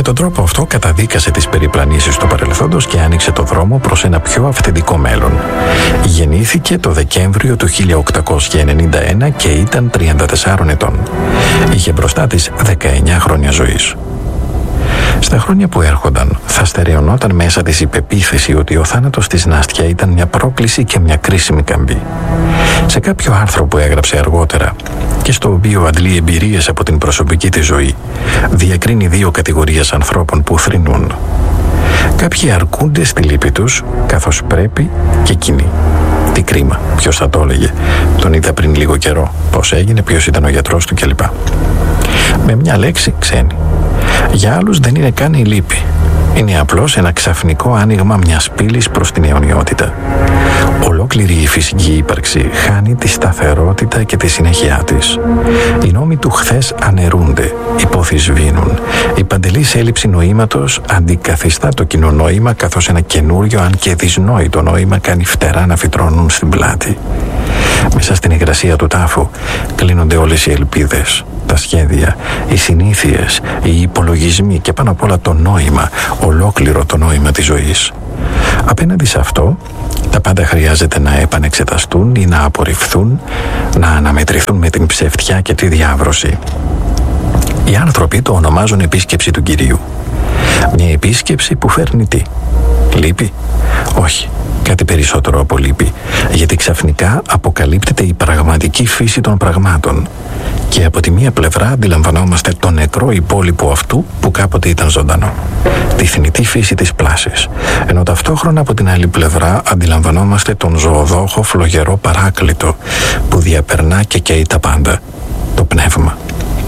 τον τρόπο αυτό καταδίκασε τις περιπλανήσεις του παρελθόντος και άνοιξε το δρόμο προς ένα πιο αυθεντικό μέλλον. Γεννήθηκε το Δεκέμβριο του 1891 και ήταν 34 ετών. Είχε μπροστά της 19 χρόνια ζωής. Στα χρόνια που έρχονταν θα στερεωνόταν μέσα της η πεποίθηση ότι ο θάνατος της Νάστια ήταν μια πρόκληση και μια κρίσιμη καμπή. Σε κάποιο άρθρο που έγραψε αργότερα και στο οποίο αντλεί εμπειρίες από την προσωπική της ζωή, διακρίνει δύο κατηγορίες ανθρώπων που θρηνούν. Κάποιοι αρκούνται στη λύπη τους καθώς πρέπει και εκείνοι. Τι κρίμα, ποιος θα το έλεγε, τον είδα πριν λίγο καιρό, πώς έγινε, ποιος ήταν ο γιατρός του κλπ. Με μια λέξη, ξένοι. Για άλλους δεν είναι καν η λύπη. Είναι απλώς ένα ξαφνικό άνοιγμα μιας πύλης προς την αιωνιότητα. Ολόκληρη η φυσική ύπαρξη χάνει τη σταθερότητα και τη συνέχειά της. Οι νόμοι του χθες αναιρούνται, υποθυσβήνουν. Η παντελής έλλειψη νοήματος αντικαθιστά το κοινό νόημα, καθώς ένα καινούριο, αν και δυσνόητο νόημα, κάνει φτερά να φυτρώνουν στην πλάτη. Μέσα στην υγρασία του τάφου κλείνονται όλες οι ελπίδες, τα σχέδια, οι συνήθειες, οι υπολογισμοί και πάνω απ' όλα το νόημα, ολόκληρο το νόημα της ζωής. Απέναντι σε αυτό, τα πάντα χρειάζεται να επανεξεταστούν ή να απορριφθούν, να αναμετρηθούν με την ψευτιά και τη διάβρωση. Οι άνθρωποι το ονομάζουν επίσκεψη του Κυρίου. Μια επίσκεψη που φέρνει τι? Λύπη? Όχι. Κάτι περισσότερο από λύπη, γιατί ξαφνικά αποκαλύπτεται η πραγματική φύση των πραγμάτων και από τη μία πλευρά αντιλαμβανόμαστε το νεκρό υπόλοιπο αυτού που κάποτε ήταν ζωντανό, τη θνητή φύση της πλάσης, ενώ ταυτόχρονα από την άλλη πλευρά αντιλαμβανόμαστε τον ζωοδόχο φλογερό παράκλητο που διαπερνά και καίει τα πάντα, το πνεύμα.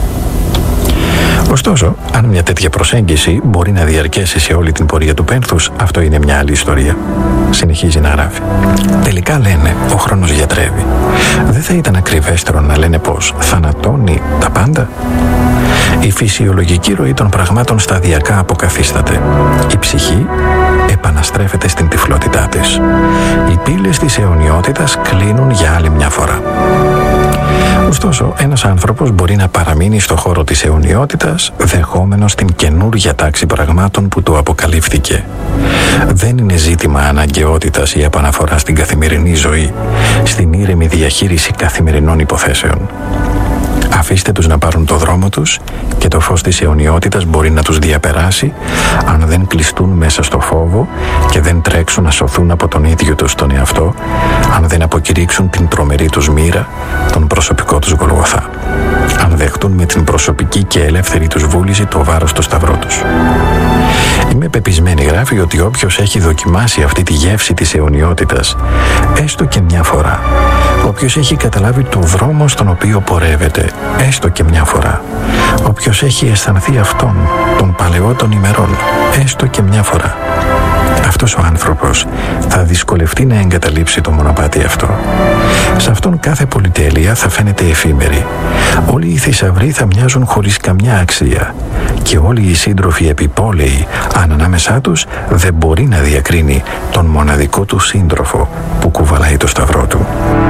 Ωστόσο, αν μια τέτοια προσέγγιση μπορεί να διαρκέσει σε όλη την πορεία του πένθους, αυτό είναι μια άλλη ιστορία. Συνεχίζει να γράφει. Τελικά λένε, ο χρόνος γιατρεύει. Δεν θα ήταν ακριβέστερο να λένε πως θανατώνει τα πάντα? Η φυσιολογική ροή των πραγμάτων σταδιακά αποκαθίσταται. Η ψυχή επαναστρέφεται στην τυφλότητά της. Οι πύλες της αιωνιότητας κλείνουν για άλλη μια φορά. Ωστόσο, ένας άνθρωπος μπορεί να παραμείνει στο χώρο της αιωνιότητας, δεχόμενος την καινούργια τάξη πραγμάτων που του αποκαλύφθηκε. Δεν είναι ζήτημα αναγκαιότητας ή επαναφορά στην καθημερινή ζωή, στην ήρεμη διαχείριση καθημερινών υποθέσεων. Αφήστε τους να πάρουν το δρόμο τους και το φως της αιωνιότητας μπορεί να τους διαπεράσει αν δεν κλειστούν μέσα στο φόβο και δεν τρέξουν να σωθούν από τον ίδιο τους τον εαυτό, αν δεν αποκηρύξουν την τρομερή τους μοίρα, τον προσωπικό τους Γολγοθά, αν δεχτούν με την προσωπική και ελεύθερη τους βούληση το βάρος του σταυρό τους. Είμαι πεπισμένη, γράφει, ότι όποιος έχει δοκιμάσει αυτή τη γεύση της αιωνιότητας, έστω και μια φορά, όποιος έχει καταλάβει το δρόμο στον οποίο πορεύεται, έστω και μια φορά, όποιος έχει αισθανθεί αυτόν των παλαιών ημερών, έστω και μια φορά, αυτός ο άνθρωπος θα δυσκολευτεί να εγκαταλείψει το μονοπάτι αυτό. Σε αυτόν κάθε πολυτέλεια θα φαίνεται εφήμερη. Όλοι οι θησαυροί θα μοιάζουν χωρίς καμιά αξία και όλοι οι σύντροφοι επιπόλαιοι, αν ανάμεσά τους δεν μπορεί να διακρίνει τον μοναδικό του σύντροφο που κουβαλάει το σταυρό του.